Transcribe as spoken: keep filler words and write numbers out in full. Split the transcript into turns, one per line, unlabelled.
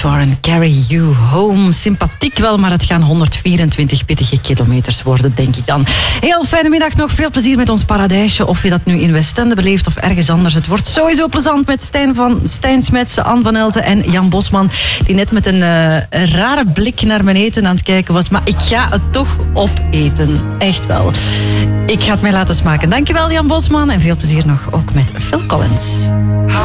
Warren, Carry You Home. Sympathiek wel, maar het gaan honderdvierentwintig pittige kilometers worden, denk ik dan. Heel fijne middag, nog veel plezier met ons paradijsje. Of je dat nu in Westende beleeft of ergens anders. Het wordt sowieso plezant met Stijn, van, Stijn Smetsen, Anne van Elzen en Jan Bosman, die net met een, uh, een rare blik naar mijn eten aan het kijken was. Maar ik ga het toch opeten. Echt wel. Ik ga het mij laten smaken. Dankjewel, Jan Bosman. En veel plezier nog ook met Phil Collins.